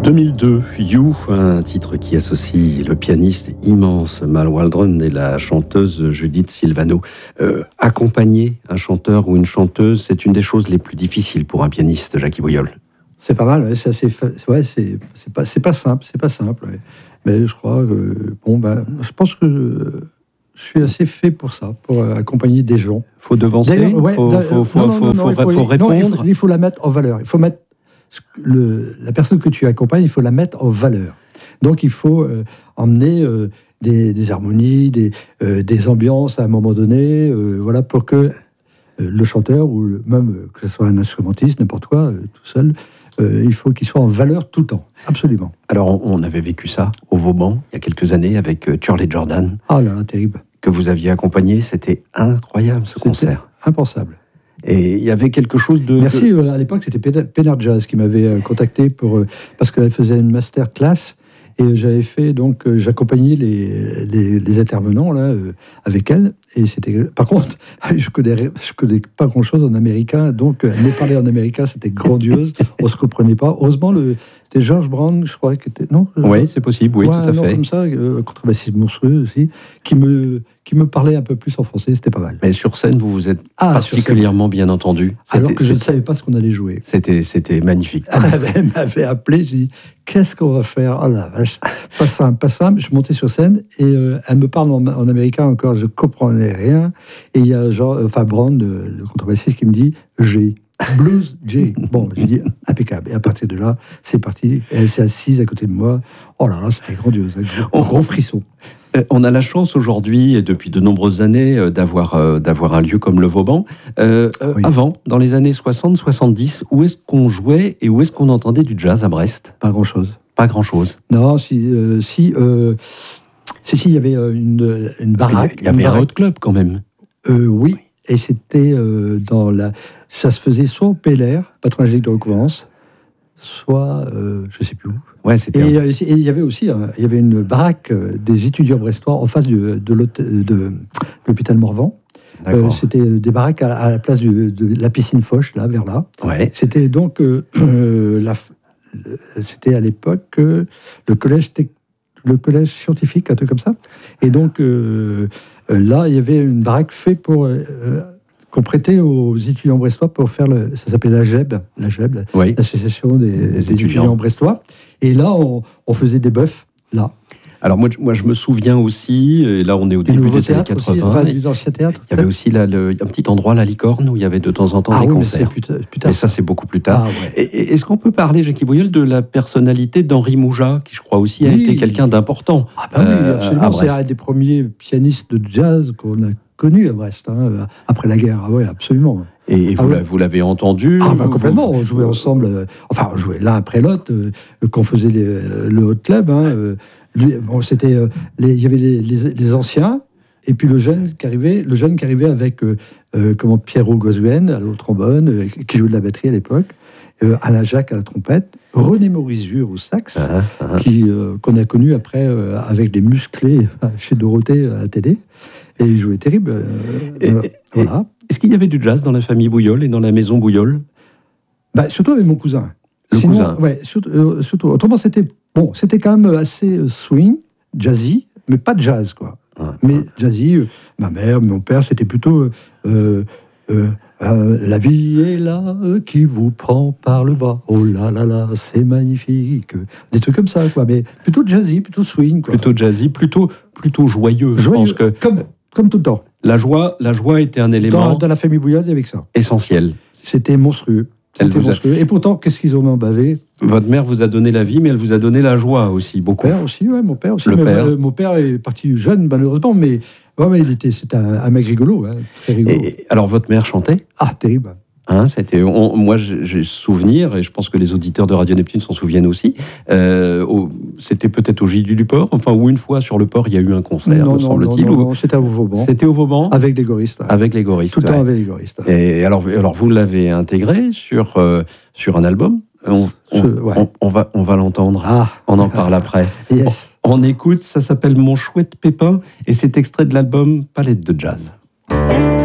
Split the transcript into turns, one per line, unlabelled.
2002, You, un titre qui associe le pianiste immense Mal Waldron et la chanteuse Judith Silvano. Accompagner un chanteur ou une chanteuse, c'est une des choses les plus difficiles pour un pianiste, Jackie Boyol.
C'est pas mal, c'est pas simple. Ouais. Mais je crois que je pense que je suis assez fait pour ça, pour accompagner des gens.
Faut devancer, faut répondre.
Il faut la mettre en valeur. Il faut mettre la personne que tu accompagnes, il faut la mettre en valeur. Donc il faut emmener des harmonies, des ambiances à un moment donné, voilà, pour que le chanteur, ou même que ce soit un instrumentiste, n'importe quoi, tout seul, il faut qu'il soit en valeur tout le temps, absolument.
Alors on avait vécu ça au Vauban il y a quelques années avec Turley Jordan.
Ah là, terrible.
Que vous aviez accompagné, c'était incroyable ce concert.
Impensable.
Et il y avait quelque chose de...
Merci, à l'époque c'était Pénard Jazz qui m'avait contacté parce qu'elle faisait une masterclass et j'avais fait, donc j'accompagnais les intervenants là, avec elle. Et c'était... Par contre, je connais pas grand-chose en américain, donc elle me parlait en américain, c'était grandiose, on se comprenait pas. Heureusement, c'était George Brown, je crois, qui était... Non,
oui, c'est possible, oui, tout à fait.
Comme ça, contrebassiste monstrueux aussi, qui me parlait un peu plus en français, c'était pas mal.
Mais sur scène, vous vous êtes particulièrement bien entendu.
Alors que je ne savais pas ce qu'on allait jouer.
C'était magnifique.
Elle m'avait appelé, j'ai dit, qu'est-ce qu'on va faire? Oh la vache, pas simple. Je suis monté sur scène et elle me parle en américain encore, je comprenais rien. Et il y a Brown, le contrebassiste, qui me dit G. Blues J. Bon, j'ai dit impeccable. Et à partir de là, c'est parti. Et elle s'est assise à côté de moi. Oh là là, c'était grandiose. Gros frisson.
On a la chance aujourd'hui, et depuis de nombreuses années, d'avoir un lieu comme le Vauban. Oui. Avant, dans les années 60-70, où est-ce qu'on jouait et où est-ce qu'on entendait du jazz à Brest?
Pas grand-chose.
Pas grand-chose.
Non, il y avait une baraque.
Il y avait un hot club quand même.
Oui, et c'était ça se faisait soit au Peller, patron de recouvrance, soit je sais plus où.
Ouais, c'était.
Et il y avait aussi une baraque des étudiants brestois en face de l'hôpital Morvan. C'était des baraques à la place de la piscine Foch, là, vers là.
Ouais.
C'était donc c'était à l'époque le collège scientifique, un truc comme ça. Et donc là, il y avait une baraque faite pour qu'on prêtait aux étudiants brestois pour faire ça s'appelait la GEB,
oui.
l'association des étudiants brestois. Et là, on faisait des bœufs, là.
Alors moi, je me souviens aussi, et là on est au début des années 80,
l'ancien théâtre.
Il y avait aussi un petit endroit, la Licorne, où il y avait de temps en temps des concerts. Mais ça, c'est beaucoup plus tard. Ah, ouais. Et est-ce qu'on peut parler, Jackie Boyol, de la personnalité d'Henri Mouja, qui je crois aussi a été quelqu'un d'important?
Ah ben oui, absolument. C'est un des premiers pianistes de jazz qu'on a connu à Brest, après la guerre. Ah oui, absolument.
Et vous l'avez entendu?
Complètement. On jouait ensemble, on jouait l'un après l'autre, qu'on faisait le hot club. Il y avait les anciens, et puis le jeune qui arrivait avec Pierrot Goswen au trombone, qui jouait de la batterie à l'époque, Alain Jacques à la trompette, René Morizur au sax, qu'on a connu après avec les musclés chez Dorothée à la télé, et il jouait terrible. Voilà.
Est-ce qu'il y avait du jazz dans la famille Bouyol et dans la maison Bouyol?
Surtout avec mon cousin.
Cousin.
Ouais, surtout. Autrement, c'était quand même assez swing, jazzy, mais pas de jazz, quoi. Mais jazzy, ma mère, mon père, c'était plutôt la vie est là qui vous prend par le bas. Oh là là là, c'est magnifique. Des trucs comme ça, quoi. Mais plutôt jazzy, plutôt swing, quoi.
Plutôt jazzy, plutôt joyeux. Je pense que
comme tout le temps.
La joie était un élément
dans la famille Bouillade avec ça.
Essentiel.
C'était monstrueux. Et pourtant, qu'est-ce qu'ils ont bavé?
Votre mère vous a donné la vie, mais elle vous a donné la joie aussi, beaucoup.
Mon père aussi. Mon père est parti jeune, malheureusement, mais c'était un mec rigolo, très rigolo.
Et alors, votre mère chantait?
Ah, terrible.
Moi, j'ai souvenir, et je pense que les auditeurs de Radio Neptune s'en souviennent aussi, c'était peut-être au Gilles du Port, où une fois sur le port, il y a eu un concert, me semble-t-il.
Non, c'était au Vauban.
C'était au Vauban?
Avec les goristes.
Avec les goristes.
Tout le temps avec les goristes.
Et alors vous l'avez intégré sur un album? On va l'entendre. On en parle après.
Yes.
On écoute, ça s'appelle Mon chouette Pépin, et c'est extrait de l'album Palette de jazz.